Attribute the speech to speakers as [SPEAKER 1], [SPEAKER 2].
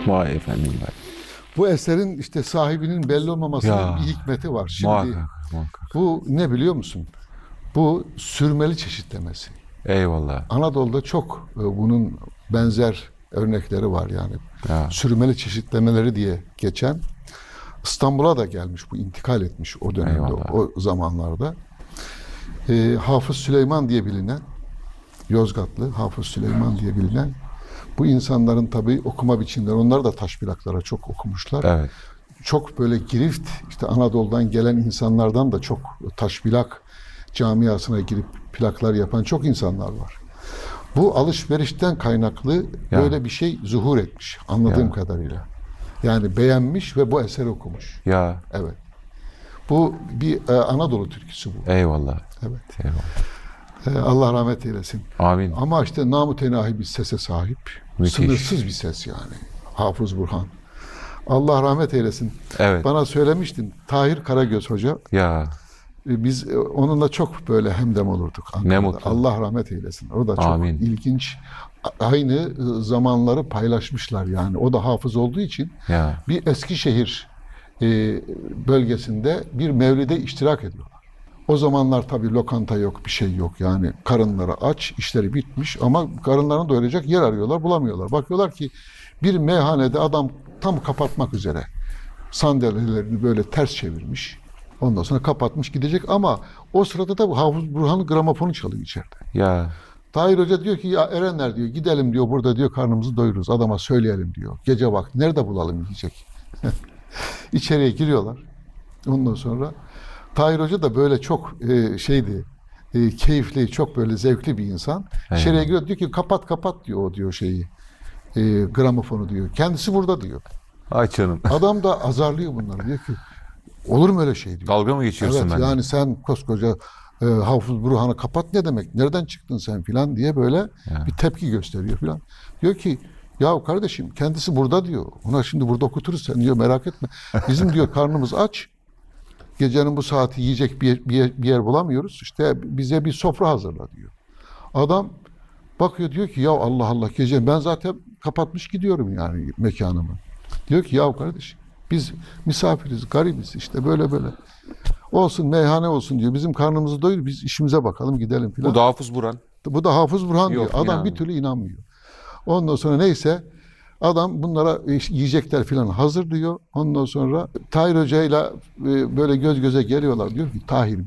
[SPEAKER 1] Vay efendim vay.
[SPEAKER 2] Bu eserin işte sahibinin belli olmamasının
[SPEAKER 1] Ya,
[SPEAKER 2] bir hikmeti var. Şimdi
[SPEAKER 1] muhakkak, muhakkak.
[SPEAKER 2] bu ne biliyor musun? Bu sürmeli çeşitlemesi.
[SPEAKER 1] Eyvallah.
[SPEAKER 2] Anadolu'da çok bunun benzer örnekleri var yani.
[SPEAKER 1] Ya.
[SPEAKER 2] Sürmeli çeşitlemeleri diye geçen. İstanbul'a da gelmiş bu, intikal etmiş o dönemde,
[SPEAKER 1] Eyvallah.
[SPEAKER 2] o zamanlarda. Hafız Süleyman diye bilinen, Yozgatlı Hafız Süleyman diye bilinen, bu insanların tabii okuma biçimleri, onlar da taş plaklara çok okumuşlar.
[SPEAKER 1] Evet.
[SPEAKER 2] Çok böyle girift, işte Anadolu'dan gelen insanlardan da çok taş plak camiasına girip plaklar yapan çok insanlar var. Bu alışverişten kaynaklı böyle bir şey zuhur etmiş anladığım kadarıyla. Yani beğenmiş ve bu eseri okumuş.
[SPEAKER 1] Ya.
[SPEAKER 2] Evet. Bu bir Anadolu türküsü bu.
[SPEAKER 1] Eyvallah.
[SPEAKER 2] Evet.
[SPEAKER 1] Eyvallah.
[SPEAKER 2] Allah rahmet eylesin.
[SPEAKER 1] Amin.
[SPEAKER 2] Ama işte namütenahi bir sese sahip.
[SPEAKER 1] Müthiş.
[SPEAKER 2] Sınırsız bir ses yani. Hafız Burhan. Allah rahmet eylesin.
[SPEAKER 1] Evet.
[SPEAKER 2] Bana söylemiştin Tahir Karagöz Hoca.
[SPEAKER 1] Ya.
[SPEAKER 2] Biz onunla çok böyle hemdem olurduk Ankara'da.
[SPEAKER 1] Ne mutlu.
[SPEAKER 2] Allah rahmet eylesin. O da çok
[SPEAKER 1] Amin.
[SPEAKER 2] ilginç. Aynı zamanları paylaşmışlar yani. O da hafız olduğu için
[SPEAKER 1] Ya.
[SPEAKER 2] bir Eskişehir bölgesinde bir mevlide iştirak ediyorlar. O zamanlar tabii lokanta yok, bir şey yok. Yani karınları aç, işleri bitmiş ama karınlarını doyuracak yer arıyorlar, bulamıyorlar. Bakıyorlar ki bir meyhanede adam tam kapatmak üzere. Sandalyelerini böyle ters çevirmiş. Ondan sonra kapatmış gidecek ama o sırada da Hafız Burhan'ın gramofonu çalıyor içeride.
[SPEAKER 1] Ya.
[SPEAKER 2] Tahir Hoca diyor ki ya Erenler diyor gidelim diyor burada diyor karnımızı doyururuz adama söyleyelim diyor. Gece vakti nerede bulalım yiyecek. İçeriye giriyorlar. Ondan sonra Tahir Hoca da böyle çok keyifli, çok böyle zevkli bir insan.
[SPEAKER 1] Eyvallah.
[SPEAKER 2] İçeriye giriyor diyor ki kapat kapat diyor o diyor gramofonu diyor. Kendisi burada diyor.
[SPEAKER 1] Ay canım.
[SPEAKER 2] Adam da azarlıyor bunları diyor ki olur mu öyle şey diyor.
[SPEAKER 1] Dalga mı geçiyorsun
[SPEAKER 2] Evet
[SPEAKER 1] benimle?
[SPEAKER 2] yani sen koskoca Hafız Burhan'ı kapat ne demek? Nereden çıktın sen filan diye böyle bir tepki gösteriyor filan. Diyor ki ya kardeşim kendisi burada diyor. Ona şimdi burada okuturuz sen diyor merak etme. Bizim diyor karnımız aç. Gecenin bu saati yiyecek bir yer bulamıyoruz. İşte bize bir sofra hazırla diyor. Adam bakıyor diyor ki ya Allah Allah gece ben zaten kapatmış gidiyorum yani mekanımı. Diyor ki ya kardeşim biz misafiriz, garibiz işte böyle böyle. Olsun meyhane olsun diyor. Bizim karnımızı doyur biz işimize bakalım gidelim filan.
[SPEAKER 1] Bu da Hafız Burhan.
[SPEAKER 2] Bu da Hafız Burhan diyor.
[SPEAKER 1] Yok,
[SPEAKER 2] Adam
[SPEAKER 1] inanmıyor.
[SPEAKER 2] bir türlü inanmıyor. Ondan sonra neyse adam bunlara yiyecekler filan hazır diyor. Ondan sonra Tahir Hoca'yla böyle göz göze geliyorlar. Diyor ki Tahir